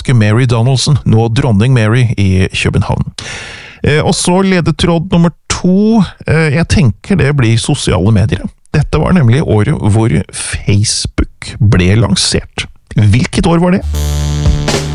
amerikanske Mary Donaldson, nå dronning Mary i København. Og så ledetråd nummer 2, jeg tenker det blir sosiale medier. Dette var nemlig året hvor Facebook ble lansert. Hvilket år var det?